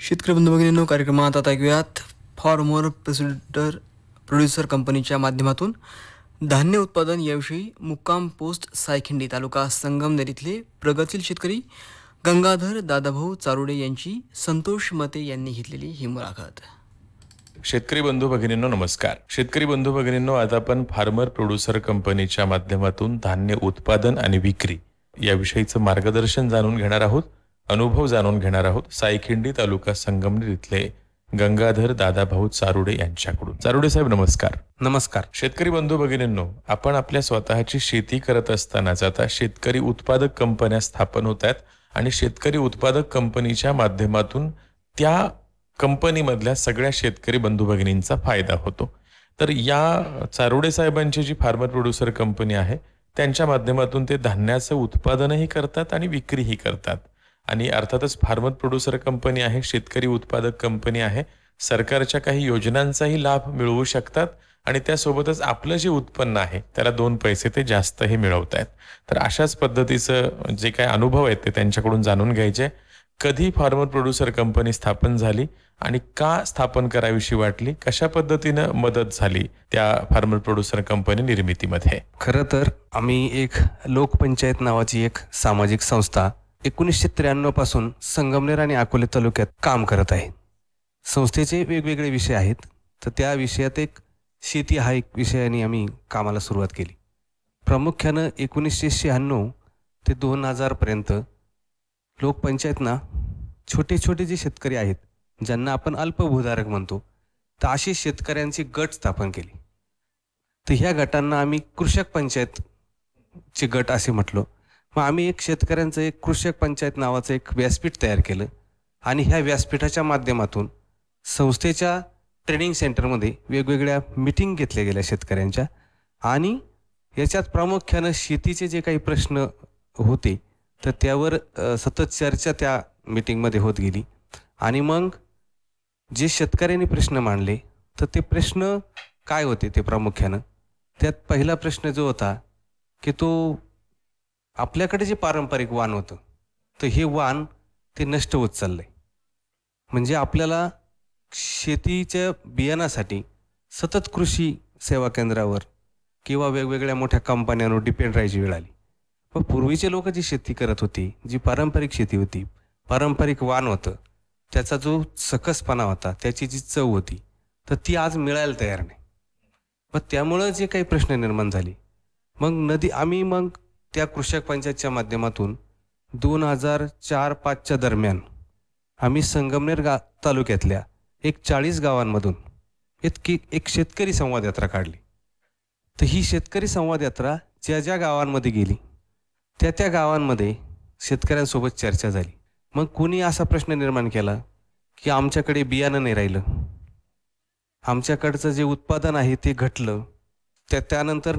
शेतकरी बंधू भगिनींनो, कार्यक्रमात आता ऐकूयात फॉर्मर प्रोड्युसर कंपनीच्या माध्यमातून धान्य उत्पादन याविषयी मुक्काम पोस्ट सायखिंडी तालुका संगमनेर इथले प्रगतशील शेतकरी गंगाधर दादाभाऊ चारुडे यांची संतोष मते यांनी घेतलेली ही मुलाखत. शेतकरी बंधू भगिनींनो नमस्कार. शेतकरी बंधू भगिनींनो, आज आपण फार्मर प्रोड्युसर कंपनीच्या माध्यमातून धान्य उत्पादन आणि विक्री याविषयीचं मार्गदर्शन जाणून घेणार आहोत, अनुभव जाणून घेणार आहोत सायखिंडी तालुका संगमनेर इथले गंगाधर दादाभाऊ चारुडे यांच्याकडून. चारुडे साहेब नमस्कार. नमस्कार. शेतकरी बंधू भगिनींनो, आपण आपल्या स्वतःची शेती करत असतानाच आता शेतकरी उत्पादक कंपन्या स्थापन होत आहेत आणि शेतकरी उत्पादक कंपनीच्या माध्यमातून त्या कंपनीमधल्या सगळ्या शेतकरी बंधू भगिनींचा फायदा होतो. तर या चारुडे साहेबांची जी फार्मर प्रोड्युसर कंपनी आहे त्यांच्या माध्यमातून ते धान्याचं उत्पादनही करतात आणि विक्रीही करतात. आणि अर्थातच फार्मर प्रोड्युसर कंपनी आहे, शेतकरी उत्पादक कंपनी आहे, सरकारच्या काही योजनांचाही लाभ मिळवू शकतात आणि त्यासोबतच आपलं जे उत्पन्न आहे त्याला 2 पैसे ते जास्तही मिळवत आहेत. तर अशाच पद्धतीचं जे काही अनुभव आहेत ते त्यांच्याकडून जाणून घ्यायचे. कधी फार्मर प्रोड्युसर कंपनी स्थापन झाली आणि का स्थापन करावीशी वाटली, कशा पद्धतीनं मदत झाली त्या फार्मर प्रोड्युसर कंपनी निर्मितीमध्ये? खरं तर आम्ही एक लोकपंचायत नावाची एक सामाजिक संस्था 1993 पासून संगमनेर आणि अकोले तालुक्यात काम करत आहे. संस्थेचे वेगवेगळे विषय आहेत, तर त्या विषयात एक शेती हा एक विषयाने आम्ही कामाला सुरुवात केली. प्रामुख्यानं 1996 ते 2000 पर्यंत लोकपंचायतना छोटे छोटे जे शेतकरी आहेत ज्यांना आपण अल्पभूधारक म्हणतो, तर असे शेतकऱ्यांची गट स्थापन केली. तर ह्या गटांना आम्ही कृषक पंचायतचे गट असे म्हटलो. मग आम्ही एक शेतकऱ्यांचं एक कृषक पंचायत नावाचं एक व्यासपीठ तयार केलं आणि ह्या व्यासपीठाच्या माध्यमातून संस्थेच्या ट्रेनिंग सेंटरमध्ये वेगवेगळ्या मीटिंग घेतल्या गेल्या शेतकऱ्यांच्या. आणि याच्यात प्रामुख्यानं शेतीचे जे काही प्रश्न होते तर त्यावर सतत चर्चा त्या मीटिंगमध्ये होत गेली. आणि मग जे शेतकऱ्यांनी प्रश्न मांडले तर ते प्रश्न काय होते ते प्रामुख्यानं, त्यात पहिला प्रश्न जो होता की तो आपल्याकडे जे पारंपरिक वाण होतं तर हे वाण ते नष्ट होत चाललंय. म्हणजे आपल्याला शेतीच्या बियाणासाठी सतत कृषी सेवा केंद्रावर किंवा वेगवेगळ्या मोठ्या कंपन्यांवर डिपेंड राहायची वेळ आली. पण पूर्वीचे लोक जी शेती करत होती, जी पारंपरिक शेती होती, पारंपरिक वाण होतं, त्याचा जो सकसपणा होता, त्याची जी चव होती, तर ती आज मिळायला तयार नाही. पण त्यामुळं जे काही प्रश्न निर्माण झाले, मग आम्ही त्या कृषक पंचायतच्या माध्यमातून 2004-05च्या दरम्यान आम्ही संगमनेर तालुक्यातल्या एक 40 गावांमधून एक शेतकरी संवाद यात्रा काढली. तर ही शेतकरी संवाद यात्रा ज्या ज्या गावांमध्ये गेली त्या गावांमध्ये शेतकऱ्यांसोबत चर्चा झाली. मग कोणी असा प्रश्न निर्माण केला की आमच्याकडे बियाणं नाही राहिलं, आमच्याकडचं जे उत्पादन आहे ते घटलं, त्यानंतर